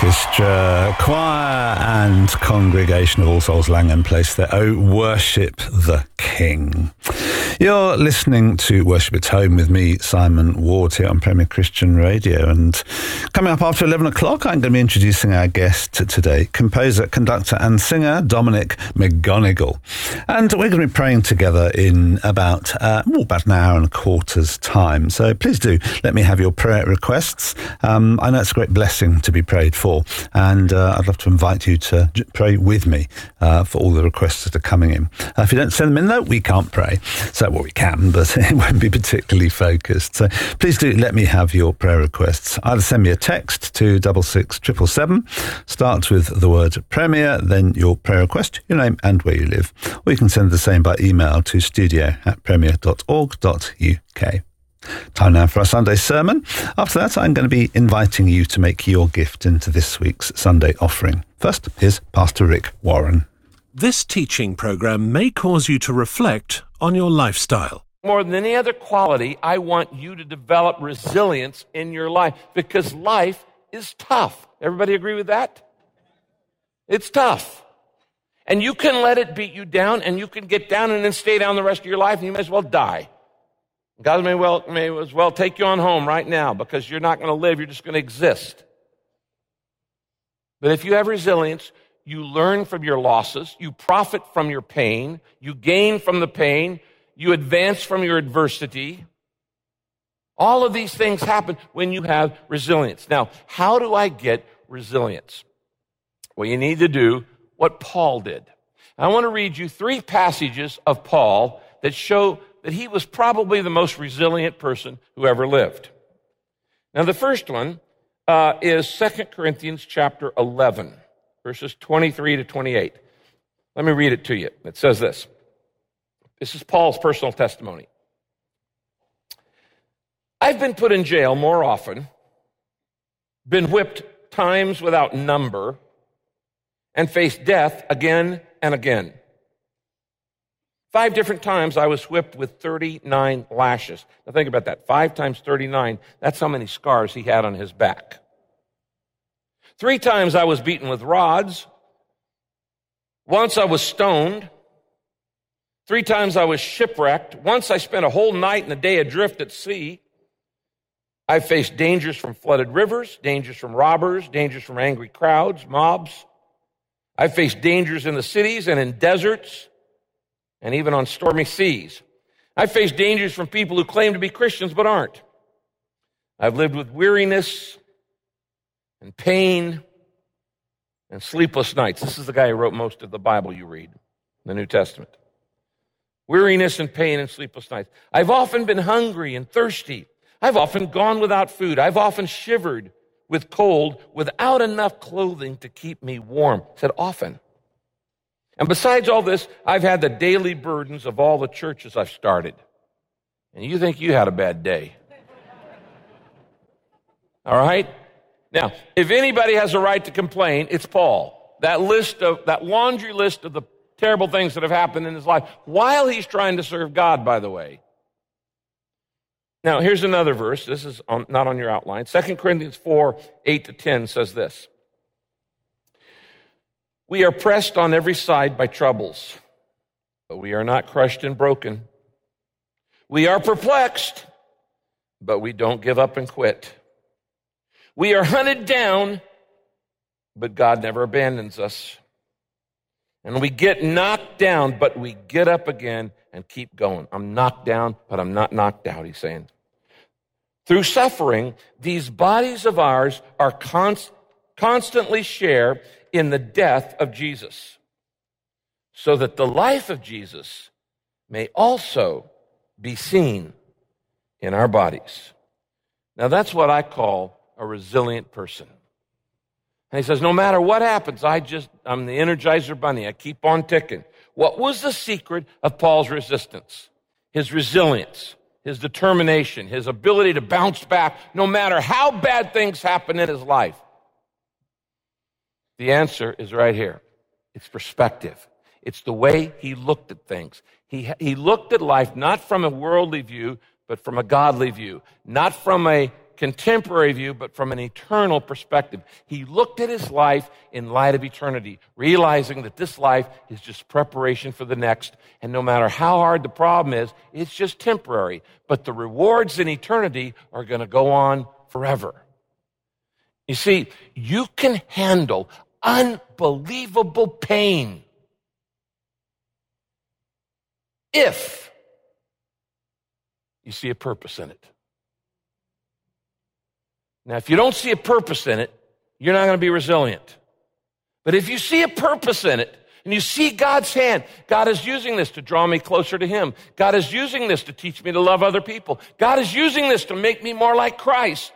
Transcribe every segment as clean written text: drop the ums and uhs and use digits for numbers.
Orchestra, choir and congregation of All Souls Langham Place there. Oh, worship the King. You're listening to Worship at Home with me, Simon Ward, here on Premier Christian Radio. And coming up after 11 o'clock, I'm going to be introducing our guest today, composer, conductor and singer Dominic McGonigal. And we're going to be praying together in about an hour and a quarter's time. So please do let me have your prayer requests. I know it's a great blessing to be prayed for, and I'd love to invite you to pray with me for all the requests that are coming in. If you don't send them in, though, we can't pray. So, well, we can, but it won't be particularly focused. So please do let me have your prayer requests. Either send me a text to 66777, start with the word Premier, then your prayer request, your name and where you live. Or you can send the same by email to studio@premier.org.uk. Time now for our Sunday sermon. After that, I'm going to be inviting you to make your gift into this week's Sunday offering. First, here's Pastor Rick Warren. This teaching program may cause you to reflect on your lifestyle. More than any other quality, I want you to develop resilience in your life, because life is tough. Everybody agree with that? It's tough. And you can let it beat you down, and you can get down and then stay down the rest of your life, and you may as well die. God may as well take you on home right now, because you're not going to live, you're just going to exist. But if you have resilience, you learn from your losses, you profit from your pain, you gain from the pain, you advance from your adversity. All of these things happen when you have resilience. Now, how do I get resilience? Well, you need to do what Paul did. I want to read you 3 passages of Paul that show that he was probably the most resilient person who ever lived. Now, the first one is 2 Corinthians chapter 11, verses 23 to 28. Let me read it to you. It says this. This is Paul's personal testimony. I've been put in jail more often, been whipped times without number, and faced death again and again. 5 different times I was whipped with 39 lashes. Now think about that. 5 times 39, that's how many scars he had on his back. 3 times I was beaten with rods. Once I was stoned. 3 times I was shipwrecked. Once I spent a whole night and a day adrift at sea. I faced dangers from flooded rivers, dangers from robbers, dangers from angry crowds, mobs. I faced dangers in the cities and in deserts, and even on stormy seas. I face dangers from people who claim to be Christians but aren't. I've lived with weariness and pain and sleepless nights. This is the guy who wrote most of the Bible you read, the New Testament. Weariness and pain and sleepless nights. I've often been hungry and thirsty. I've often gone without food. I've often shivered with cold without enough clothing to keep me warm. I said often. And besides all this, I've had the daily burdens of all the churches I've started. And you think you had a bad day. All right? Now, if anybody has a right to complain, it's Paul. That laundry list of the terrible things that have happened in his life while he's trying to serve God, by the way. Now, here's another verse. This is not on your outline. 2 Corinthians 4, 8 to 10 says this. We are pressed on every side by troubles, but we are not crushed and broken. We are perplexed, but we don't give up and quit. We are hunted down, but God never abandons us. And we get knocked down, but we get up again and keep going. I'm knocked down, but I'm not knocked out, he's saying. Through suffering, these bodies of ours are constantly share in the death of Jesus, so that the life of Jesus may also be seen in our bodies. Now that's what I call a resilient person. And he says, no matter what happens, I'm the Energizer Bunny. I keep on ticking. What was the secret of Paul's resistance? His resilience, his determination, his ability to bounce back no matter how bad things happen in his life. The answer is right here. It's perspective. It's the way he looked at things. He looked at life not from a worldly view, but from a godly view. Not from a contemporary view, but from an eternal perspective. He looked at his life in light of eternity, realizing that this life is just preparation for the next. And no matter how hard the problem is, it's just temporary. But the rewards in eternity are going to go on forever. You see, you can handle unbelievable pain if you see a purpose in it. Now, if you don't see a purpose in it, you're not going to be resilient. But if you see a purpose in it, and you see God's hand, God is using this to draw me closer to Him. God is using this to teach me to love other people. God is using this to make me more like Christ.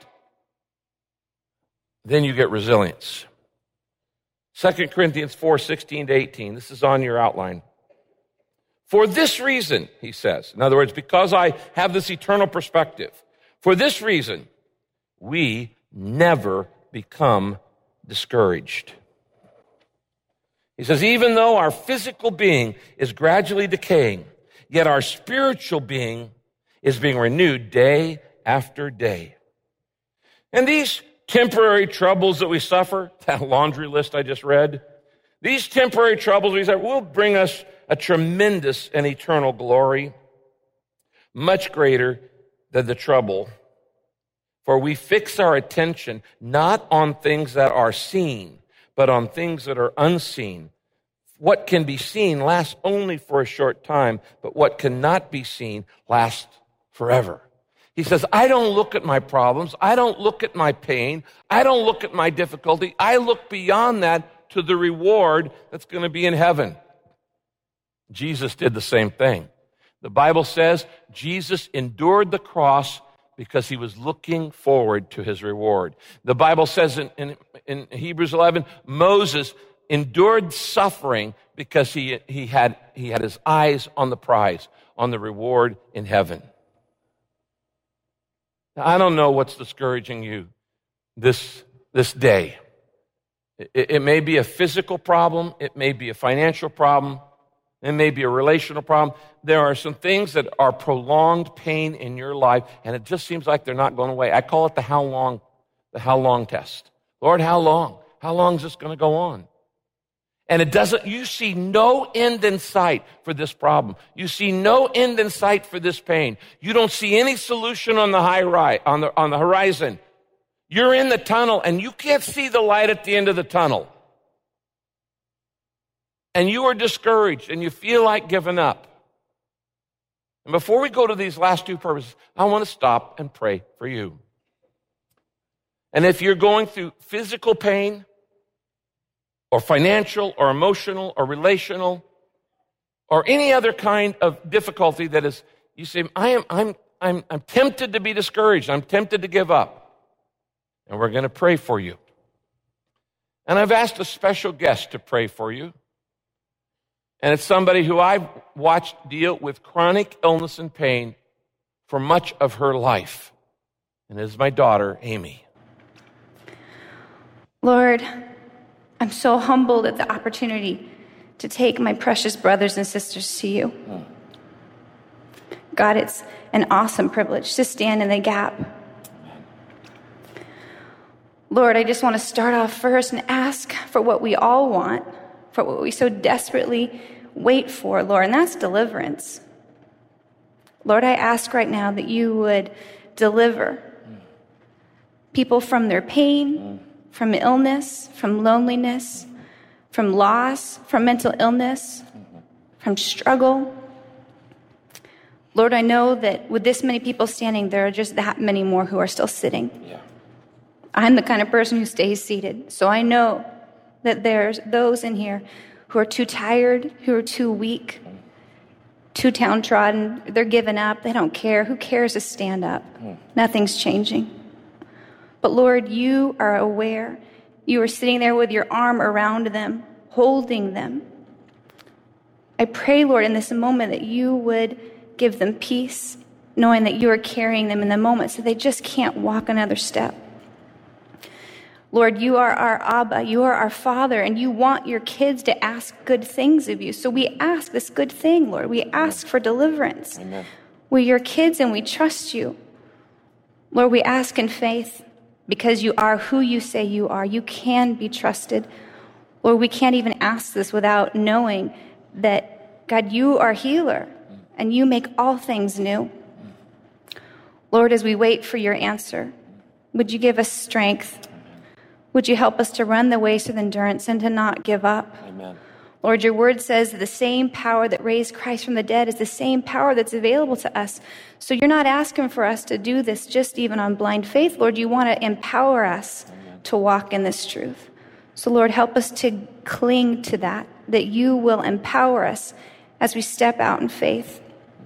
Then you get resilience. 2 Corinthians 4:16-18. This is on your outline. For this reason, he says, in other words, because I have this eternal perspective, for this reason, we never become discouraged. He says, even though our physical being is gradually decaying, yet our spiritual being is being renewed day after day. And these temporary troubles that we suffer, that laundry list I just read, these temporary troubles we suffer will bring us a tremendous and eternal glory, much greater than the trouble. For we fix our attention not on things that are seen, but on things that are unseen. What can be seen lasts only for a short time, but what cannot be seen lasts forever. He says, I don't look at my problems. I don't look at my pain. I don't look at my difficulty. I look beyond that to the reward that's going to be in heaven. Jesus did the same thing. The Bible says Jesus endured the cross because he was looking forward to his reward. The Bible says in Hebrews 11, Moses endured suffering because he had his eyes on the prize, on the reward in heaven. Now, I don't know what's discouraging you this day. It may be a physical problem. It may be a financial problem. It may be a relational problem. There are some things that are prolonged pain in your life, and it just seems like they're not going away. I call it the how long test. Lord, how long? How long is this going to go on? And you see no end in sight for this problem. You see no end in sight for this pain. You don't see any solution on the on the horizon. You're in the tunnel, and you can't see the light at the end of the tunnel. And you are discouraged, and you feel like giving up. And before we go to these last two purposes, I want to stop and pray for you. And if you're going through physical pain, or financial, or emotional, or relational, or any other kind of difficulty that is, you say, I'm tempted to be discouraged. I'm tempted to give up. And we're going to pray for you. And I've asked a special guest to pray for you. And it's somebody who I've watched deal with chronic illness and pain for much of her life. And it is my daughter, Amy. Lord, I'm so humbled at the opportunity to take my precious brothers and sisters to you. God, it's an awesome privilege to stand in the gap. Lord, I just want to start off first and ask for what we all want, for what we so desperately wait for, Lord, and that's deliverance. Lord, I ask right now that you would deliver people from their pain, from illness, from loneliness, from loss, from mental illness, from struggle. Lord, I know that with this many people standing, there are just that many more who are still sitting. Yeah. I'm the kind of person who stays seated, so I know that there's those in here who are too tired, who are too weak, too downtrodden. They're giving up. They don't care. Who cares to stand up? Nothing's changing. But Lord, you are aware. You are sitting there with your arm around them, holding them. I pray, Lord, in this moment that you would give them peace, knowing that you are carrying them in the moment so they just can't walk another step. Lord, you are our Abba, you are our Father, and you want your kids to ask good things of you. So we ask this good thing, Lord. We ask for deliverance. Amen. We're your kids and we trust you. Lord, we ask in faith because you are who you say you are. You can be trusted. Lord, we can't even ask this without knowing that, God, you are healer and you make all things new. Lord, as we wait for your answer, would you give us strength? Would you help us to run the race with endurance and to not give up? Amen. Lord, your word says that the same power that raised Christ from the dead is the same power that's available to us. So you're not asking for us to do this just even on blind faith. Lord, you want to empower us to walk in this truth. So Lord, help us to cling to that you will empower us as we step out in faith.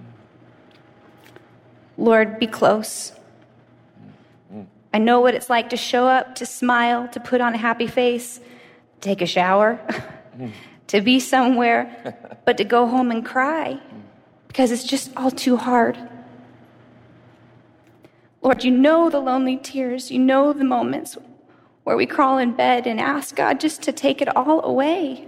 Lord, be close. I know what it's like to show up, to smile, to put on a happy face, take a shower, to be somewhere, but to go home and cry because it's just all too hard. Lord, you know the lonely tears. You know the moments where we crawl in bed and ask God just to take it all away.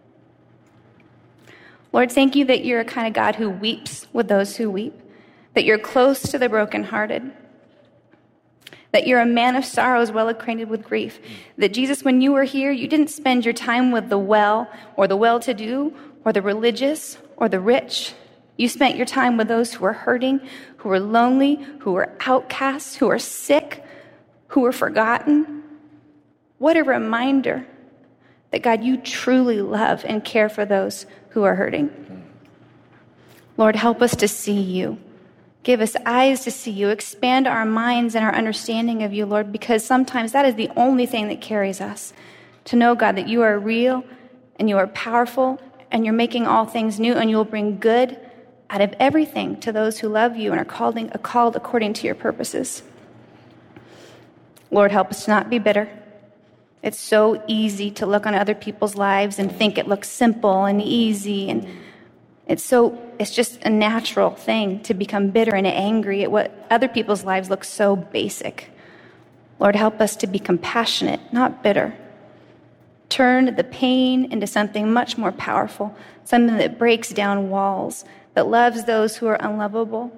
Lord, thank you that you're a kind of God who weeps with those who weep, that you're close to the brokenhearted, that you're a man of sorrows, well acquainted with grief, that Jesus, when you were here, you didn't spend your time with the well or the well-to-do or the religious or the rich. You spent your time with those who were hurting, who were lonely, who were outcasts, who were sick, who were forgotten. What a reminder that, God, you truly love and care for those who are hurting. Lord, help us to see you. Give us eyes to see you. Expand our minds and our understanding of you, Lord, because sometimes that is the only thing that carries us. To know, God, that you are real and you are powerful and you're making all things new and you will bring good out of everything to those who love you and are called according to your purposes. Lord, help us to not be bitter. It's so easy to look on other people's lives and think it looks simple and easy, and it's just a natural thing to become bitter and angry at what other people's lives look so basic. Lord, help us to be compassionate, not bitter. Turn the pain into something much more powerful, something that breaks down walls, that loves those who are unlovable.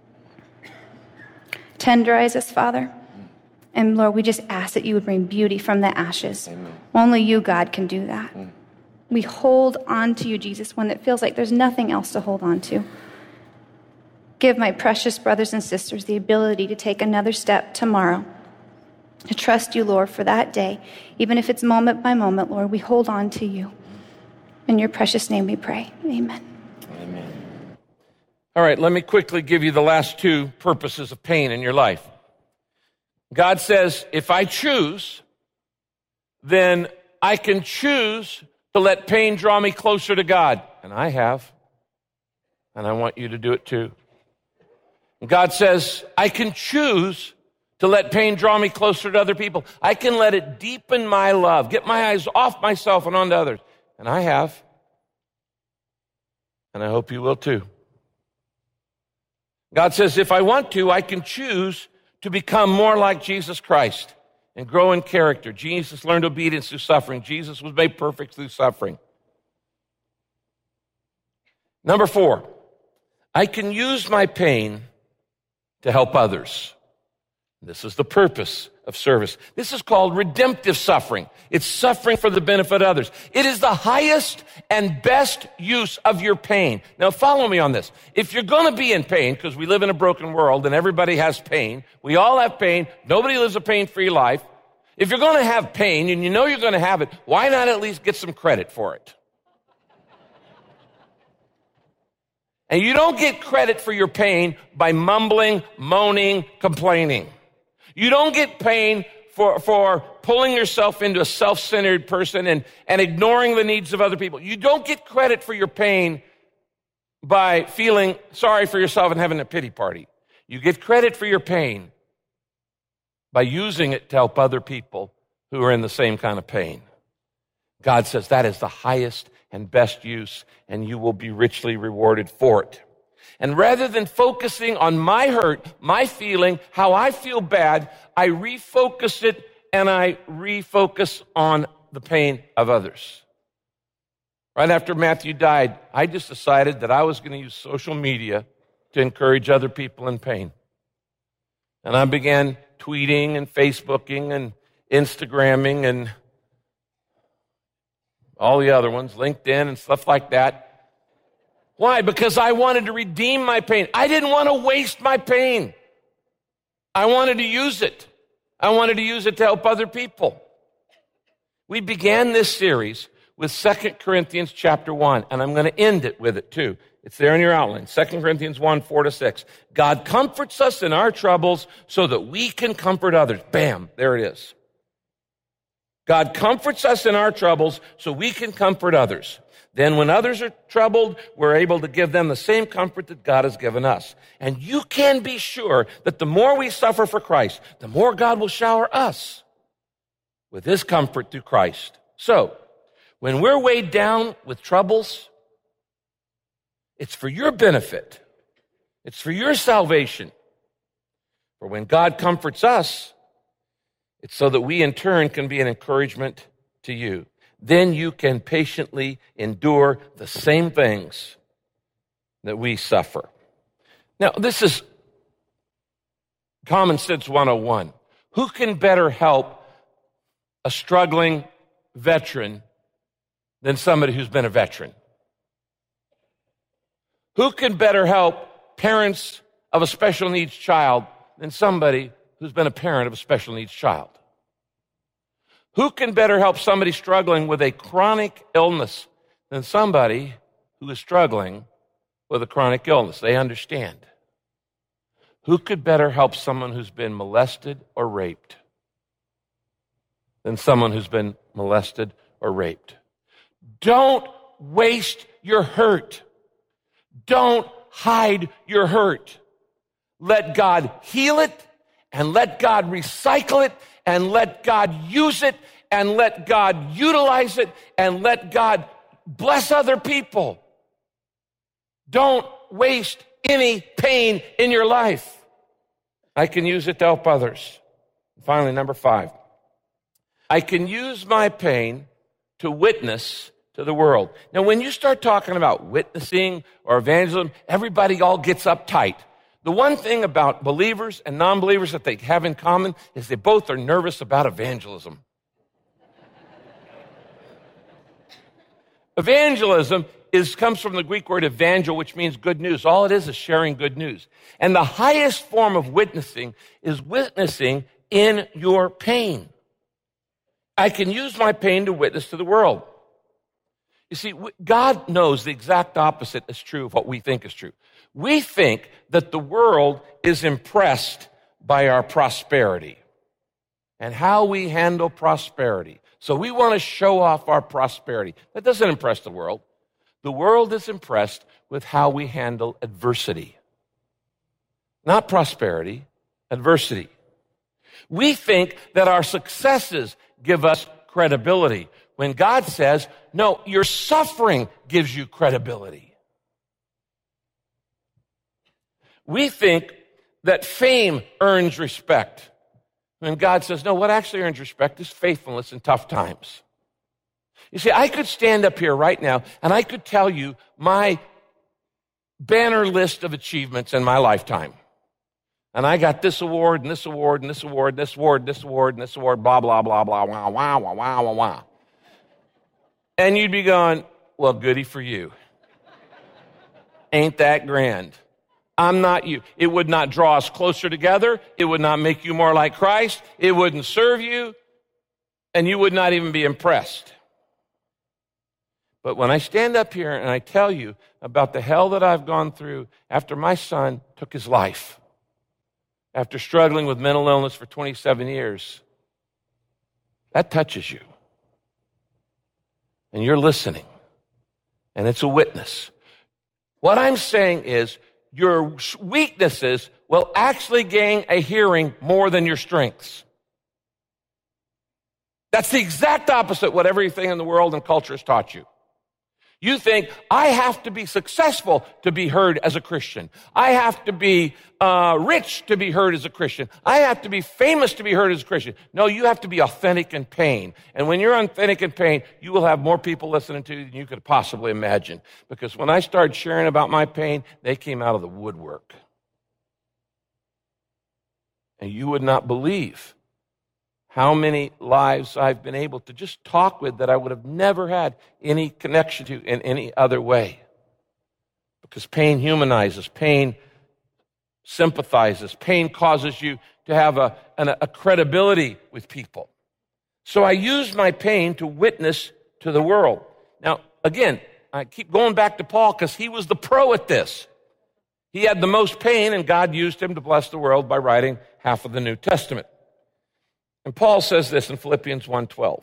Tenderize us, Father. And Lord, we just ask that you would bring beauty from the ashes. Amen. Only you, God, can do that. We hold on to you, Jesus, when it feels like there's nothing else to hold on to. Give my precious brothers and sisters the ability to take another step tomorrow, to trust you, Lord, for that day. Even if it's moment by moment, Lord, we hold on to you. In your precious name we pray. Amen. Amen. All right, let me quickly give you the last two purposes of pain in your life. God says, if I choose, then I can choose to let pain draw me closer to God. And I have. And I want you to do it too. And God says, I can choose to let pain draw me closer to other people. I can let it deepen my love, get my eyes off myself and onto others. And I have. And I hope you will too. God says, if I want to, I can choose to become more like Jesus Christ and grow in character. Jesus learned obedience through suffering. Jesus was made perfect through suffering. Number 4, I can use my pain to help others. This is the purpose of service. This is called redemptive suffering. It's suffering for the benefit of others. It is the highest and best use of your pain. Now follow me on this. If you're going to be in pain, because we live in a broken world and everybody has pain, we all have pain, nobody lives a pain-free life. If you're going to have pain and you know you're going to have it, why not at least get some credit for it? And you don't get credit for your pain by mumbling, moaning, complaining. You don't get pain for pulling yourself into a self-centered person and ignoring the needs of other people. You don't get credit for your pain by feeling sorry for yourself and having a pity party. You get credit for your pain by using it to help other people who are in the same kind of pain. God says that is the highest and best use, and you will be richly rewarded for it. And rather than focusing on my hurt, my feeling, how I feel bad, I refocus it and I refocus on the pain of others. Right after Matthew died, I just decided that I was going to use social media to encourage other people in pain. And I began tweeting and Facebooking and Instagramming and all the other ones, LinkedIn and stuff like that. Why? Because I wanted to redeem my pain. I didn't want to waste my pain. I wanted to use it. I wanted to use it to help other people. We began this series with 2 Corinthians chapter 1, and I'm going to end it with it too. It's there in your outline, 2 Corinthians 1, 4-6. God comforts us in our troubles so that we can comfort others. Bam, there it is. God comforts us in our troubles so we can comfort others. Then when others are troubled, we're able to give them the same comfort that God has given us. And you can be sure that the more we suffer for Christ, the more God will shower us with his comfort through Christ. So, when we're weighed down with troubles, it's for your benefit. It's for your salvation. For when God comforts us, it's so that we in turn can be an encouragement to you. Then you can patiently endure the same things that we suffer. Now, this is Common Sense 101. Who can better help a struggling veteran than somebody who's been a veteran? Who can better help parents of a special needs child than somebody who's been a parent of a special needs child? Who can better help somebody struggling with a chronic illness than somebody who is struggling with a chronic illness? They understand. Who could better help someone who's been molested or raped than someone who's been molested or raped? Don't waste your hurt. Don't hide your hurt. Let God heal it, and let God recycle it, and let God use it, and let God utilize it, and let God bless other people. Don't waste any pain in your life. I can use it to help others. Finally, number 5. I can use my pain to witness to the world. Now, when you start talking about witnessing or evangelism, everybody all gets uptight. The one thing about believers and non-believers that they have in common is they both are nervous about evangelism. Evangelism comes from the Greek word evangel, which means good news. All it is sharing good news. And the highest form of witnessing is witnessing in your pain. I can use my pain to witness to the world. You see, God knows the exact opposite is true of what we think is true. We think that the world is impressed by our prosperity and how we handle prosperity. So we want to show off our prosperity. That doesn't impress the world. The world is impressed with how we handle adversity. Not prosperity, adversity. We think that our successes give us credibility, when God says, no, your suffering gives you credibility. We think that fame earns respect, when God says, no, what actually earns respect is faithfulness in tough times. You see, I could stand up here right now and I could tell you my banner list of achievements in my lifetime. And I got this award, and this award, and this award, and this award, and this award, and this award, blah, blah, blah, blah, wah, wah, wah, wah, wah, wah. And you'd be going, well, goody for you. Ain't that grand? I'm not you. It would not draw us closer together. It would not make you more like Christ. It wouldn't serve you. And you would not even be impressed. But when I stand up here and I tell you about the hell that I've gone through after my son took his life, after struggling with mental illness for 27 years, that touches you. And you're listening. And it's a witness. What I'm saying is your weaknesses will actually gain a hearing more than your strengths. That's the exact opposite of what everything in the world and culture has taught you. You think, I have to be successful to be heard as a Christian. I have to be rich to be heard as a Christian. I have to be famous to be heard as a Christian. No, you have to be authentic in pain. And when you're authentic in pain, you will have more people listening to you than you could possibly imagine. Because when I started sharing about my pain, they came out of the woodwork. And you would not believe how many lives I've been able to just talk with that I would have never had any connection to in any other way. Because pain humanizes, pain sympathizes, pain causes you to have a credibility with people. So I use my pain to witness to the world. Now, again, I keep going back to Paul because he was the pro at this. He had the most pain, and God used him to bless the world by writing half of the New Testament. And Paul says this in Philippians 1:12.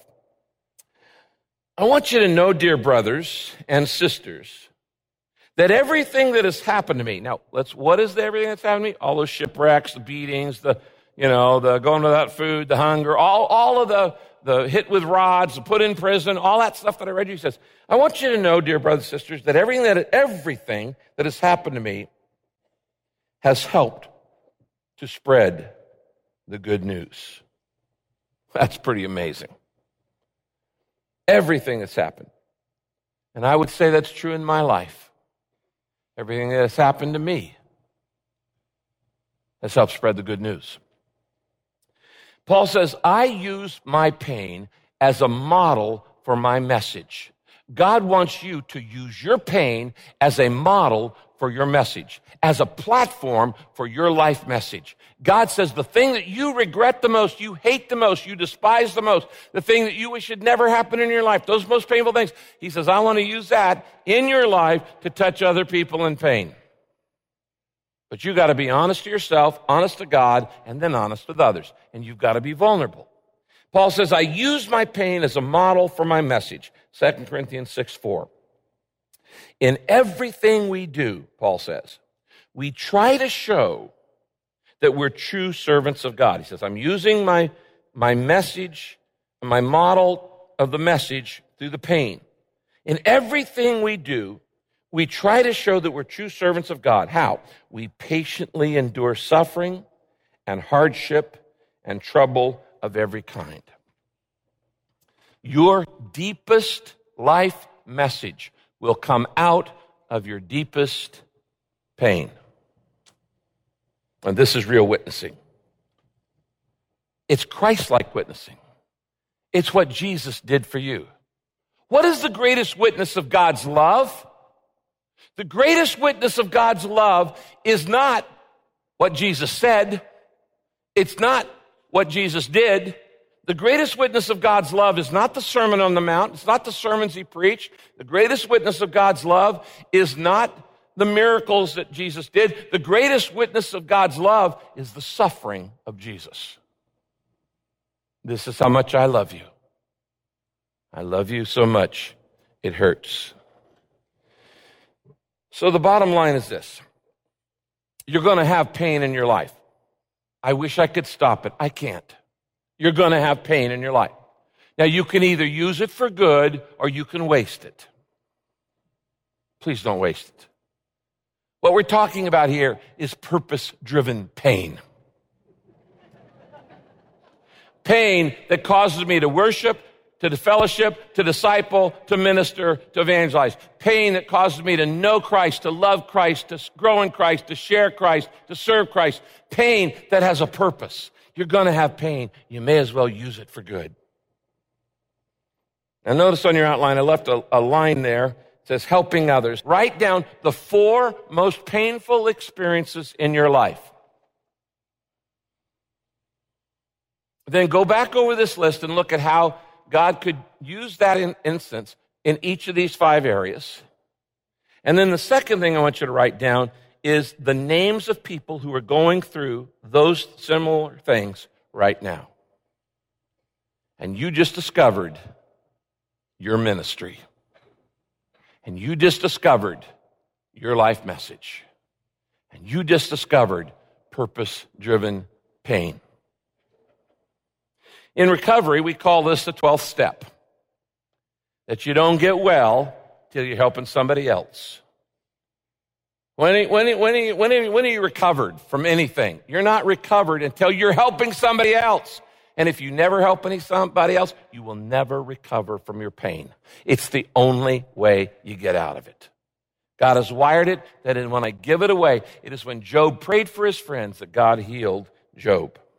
I want you to know, dear brothers and sisters, that everything that has happened to me, now, what is everything that's happened to me? All those shipwrecks, the beatings, the going without food, the hunger, all of the hit with rods, the put in prison, all that stuff that I read you. He says, I want you to know, dear brothers and sisters, that everything that has happened to me has helped to spread the good news. That's pretty amazing. Everything that's happened. And I would say that's true in my life. Everything that has happened to me has helped spread the good news. Paul says, I use my pain as a model for my message. God wants you to use your pain as a model for your message, as a platform for your life message. God says the thing that you regret the most, you hate the most, you despise the most, the thing that you wish had never happened in your life, those most painful things, he says, I want to use that in your life to touch other people in pain. But you got to be honest to yourself, honest to God, and then honest with others. And you've got to be vulnerable. Paul says, I use my pain as a model for my message. 2 Corinthians 6:4. In everything we do, Paul says, we try to show that we're true servants of God. He says, I'm using my message, my model of the message through the pain. In everything we do, we try to show that we're true servants of God. How? We patiently endure suffering and hardship and trouble of every kind. Your deepest life message will come out of your deepest pain. And this is real witnessing. It's Christ-like witnessing. It's what Jesus did for you. What is the greatest witness of God's love? The greatest witness of God's love is not what Jesus said. It's not what Jesus did. The greatest witness of God's love is not the Sermon on the Mount. It's not the sermons he preached. The greatest witness of God's love is not the miracles that Jesus did. The greatest witness of God's love is the suffering of Jesus. This is how much I love you. I love you so much, it hurts. So the bottom line is this. You're going to have pain in your life. I wish I could stop it. I can't. You're going to have pain in your life. Now, you can either use it for good or you can waste it. Please don't waste it. What we're talking about here is purpose-driven pain. Pain that causes me to worship, to fellowship, to disciple, to minister, to evangelize. Pain that causes me to know Christ, to love Christ, to grow in Christ, to share Christ, to serve Christ. Pain that has a purpose. You're going to have pain. You may as well use it for good. Now notice on your outline, I left a line there. It says helping others. Write down the 4 most painful experiences in your life. Then go back over this list and look at how God could use that instance in each of these 5 areas. And then the second thing I want you to write down is the names of people who are going through those similar things right now. And you just discovered your ministry. And you just discovered your life message. And you just discovered purpose-driven pain. In recovery, we call this the 12th step. That you don't get well till you're helping somebody else. When are you recovered from anything? You're not recovered until you're helping somebody else. And if you never help somebody else, you will never recover from your pain. It's the only way you get out of it. God has wired it that when I give it away, it is when Job prayed for his friends that God healed Job.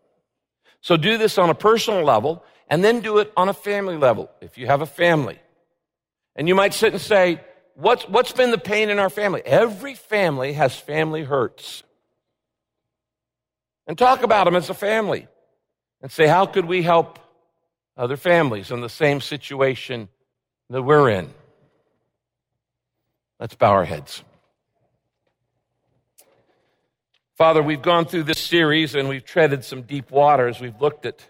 So do this on a personal level, and then do it on a family level, if you have a family. And you might sit and say, what's been the pain in our family? Every family has family hurts. And talk about them as a family. And say, how could we help other families in the same situation that we're in? Let's bow our heads. Father, we've gone through this series and we've treaded some deep waters. We've looked at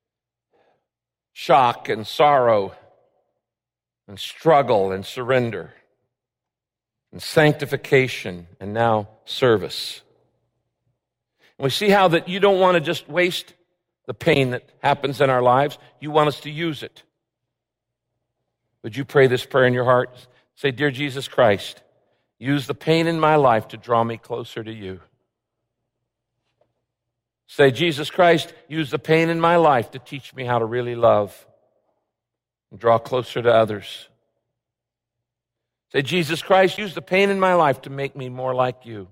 shock and sorrow and struggle and surrender and sanctification and now service. And we see how that you don't want to just waste the pain that happens in our lives. You want us to use it. Would you pray this prayer in your heart? Say, dear Jesus Christ, use the pain in my life to draw me closer to you. Say, Jesus Christ, use the pain in my life to teach me how to really love and draw closer to others. Say, Jesus Christ, use the pain in my life to make me more like you.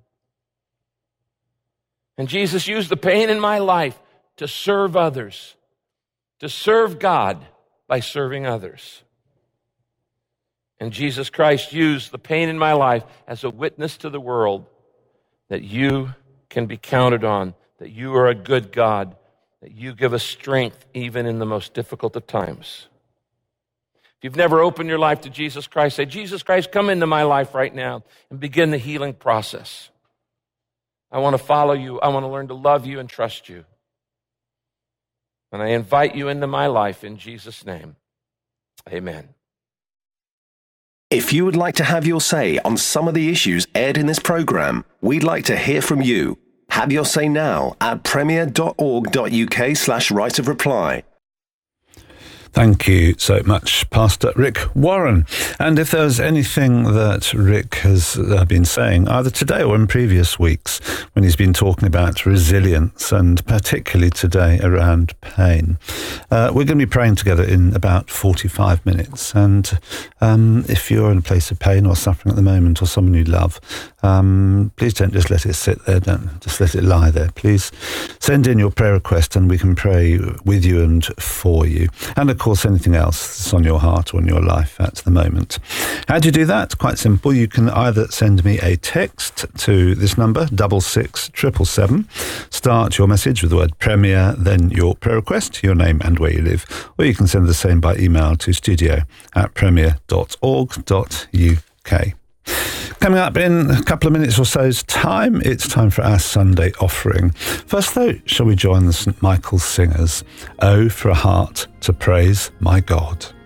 And Jesus, use the pain in my life to serve others, to serve God by serving others. And Jesus Christ, use the pain in my life as a witness to the world that you can be counted on, that you are a good God, that you give us strength even in the most difficult of times. If you've never opened your life to Jesus Christ, say, Jesus Christ, come into my life right now and begin the healing process. I want to follow you. I want to learn to love you and trust you. And I invite you into my life in Jesus' name. Amen. If you would like to have your say on some of the issues aired in this program, we'd like to hear from you. Have your say now at premier.org.uk/right of reply. Thank you so much, Pastor Rick Warren. And if there's anything that Rick has been saying, either today or in previous weeks, when he's been talking about resilience, and particularly today around pain, we're going to be praying together in about 45 minutes. And if you're in a place of pain or suffering at the moment, or someone you love, please don't just let it sit there. Don't just let it lie there. Please send in your prayer request and we can pray with you and for you. And of course, anything else that's on your heart or in your life at the moment. How do you do that? Quite simple. You can either send me a text to this number, 66777. Start your message with the word Premier, then your prayer request, your name and where you live. Or you can send the same by email to studio@premier.org.uk. Coming up in a couple of minutes or so's time, it's time for our Sunday offering. First, though, shall we join the St. Michael's Singers? Oh, for a heart to praise my God.